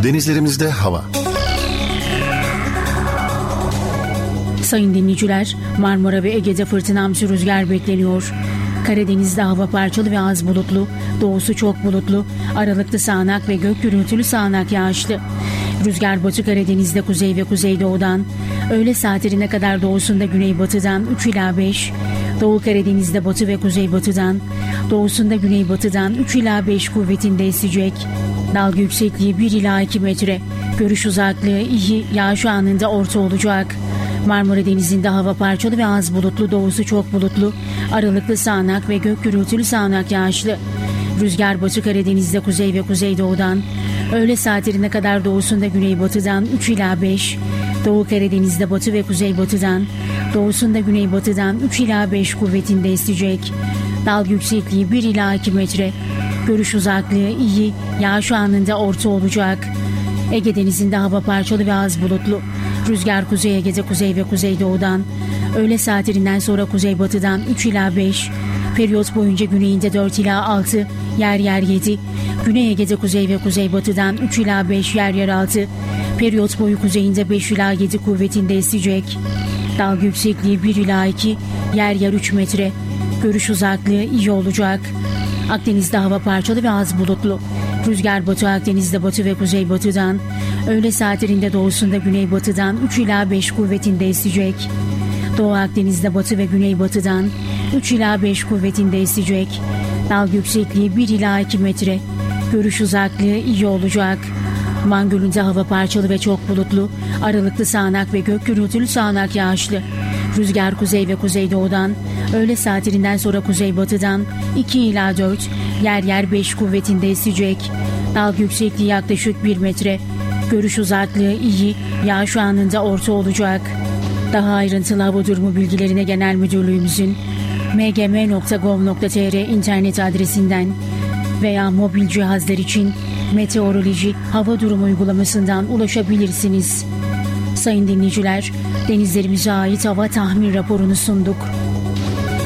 Denizlerimizde hava. Sayın dinleyiciler, Marmara ve Ege'de fırtınamsı rüzgar bekleniyor. Karadeniz'de hava parçalı ve az bulutlu, doğusu çok bulutlu, aralıklı sağanak ve gök gürültülü sağanak yağışlı. Rüzgar Batı Karadeniz'de kuzey ve kuzeydoğudan, öğle saatlerine kadar doğusunda güneybatıdan 3 ila 5, Doğu Karadeniz'de batı ve kuzeybatıdan, doğusunda güneybatıdan 3 ila 5 kuvvetinde esecek. Dalga yüksekliği 1 ila 2 metre, görüş uzaklığı iyi, yağış anında orta olacak. Marmara Denizi'nde hava parçalı ve az bulutlu, doğusu çok bulutlu, aralıklı sağanak ve gök gürültülü sağanak yağışlı. Rüzgar Batı Karadeniz'de kuzey ve kuzeydoğudan, öğle saatlerine kadar doğusunda güneybatıdan 3 ila 5, Doğu Karadeniz'de batı ve kuzeybatıdan, doğusunda güneybatıdan 3 ila 5 kuvvetinde esecek. Dalga yüksekliği 1 ila 2 metre, görüş uzaklığı iyi, yağış anında orta olacak. Ege Denizi'nde hava parçalı ve az bulutlu. Rüzgar Kuzey Ege'de kuzey ve kuzeydoğudan, öğle saatlerinden sonra kuzeybatıdan 3 ila 5, periyot boyunca güneyinde 4 ila 6, yer yer 7, Güney Ege'de kuzey ve kuzeybatıdan 3 ila 5, yer yer 6, periyot boyu kuzeyinde 5 ila 7 kuvvetinde esecek. Dalga yüksekliği 1 ila 2, yer yer 3 metre, görüş uzaklığı iyi olacak. Akdeniz'de hava parçalı ve az bulutlu. Rüzgar Batı Akdeniz'de batı ve kuzeybatıdan, öğle saatlerinde doğusunda güneybatıdan 3 ila 5 kuvvetinde esecek. Doğu Akdeniz'de batı ve güneybatıdan 3 ila 5 kuvvetinde esecek. Dalga yüksekliği 1 ila 2 metre, görüş uzaklığı iyi olacak. Van Gölü'nde hava parçalı ve çok bulutlu, aralıklı sağanak ve gök gürültülü sağanak yağışlı. Rüzgar kuzey ve kuzeydoğudan, öğle saatlerinden sonra kuzeybatıdan 2 ila 4, yer yer 5 kuvvetinde esecek. Dalga yüksekliği yaklaşık 1 metre, görüş uzaklığı iyi, yağış anında orta olacak. Daha ayrıntılı hava durumu bilgilerine Genel Müdürlüğümüzün mgm.gov.tr internet adresinden veya mobil cihazlar için meteoroloji hava durumu uygulamasından ulaşabilirsiniz. Sayın dinleyiciler, denizlerimize ait hava tahmin raporunu sunduk.